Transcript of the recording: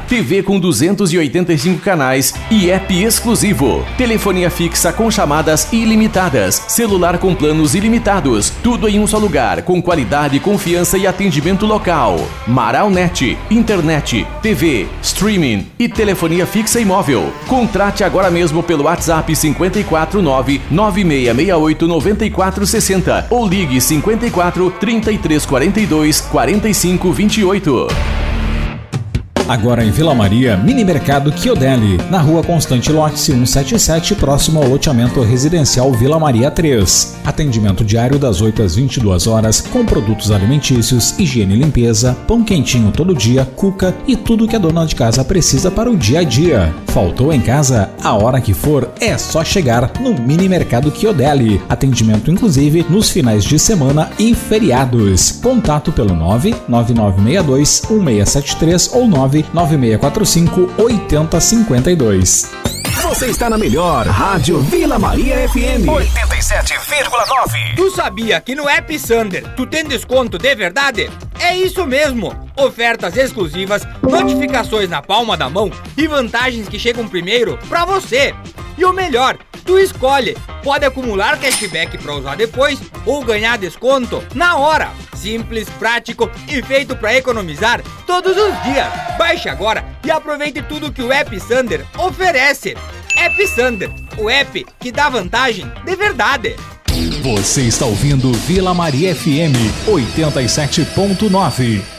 TV com 285 canais e app exclusivo. Telefonia fixa com chamadas ilimitadas. Celular com planos ilimitados. Tudo em um só lugar, com qualidade, confiança e atendimento local. Maralnet, internet, TV, streaming e telefonia fixa e móvel. Contrate agora mesmo pelo WhatsApp 549-9668-9460 ou ligue 54 3342 4528. Agora em Vila Maria, Mini Mercado Chiodelli, na Rua Constante Lotse 177, próximo ao loteamento residencial Vila Maria 3. Atendimento diário das 8 às 22 horas, com produtos alimentícios, higiene e limpeza, pão quentinho todo dia, cuca e tudo que a dona de casa precisa para o dia a dia. Faltou em casa? A hora que for, é só chegar no Mini Mercado Chiodelli. Atendimento inclusive nos finais de semana e feriados. Contato pelo 99962 1673 ou 99645-8052. Você está na melhor Rádio Vila Maria FM 87,9. Tu sabia que no App Sander tu tem desconto de verdade? É isso mesmo! Ofertas exclusivas, notificações na palma da mão e vantagens que chegam primeiro pra você. E o melhor, tu escolhe, pode acumular cashback pra usar depois ou ganhar desconto na hora. Simples, prático e feito para economizar todos os dias. Baixe agora e aproveite tudo que o App Sander oferece. App Sander, o app que dá vantagem de verdade. Você está ouvindo Vila Maria FM 87.9.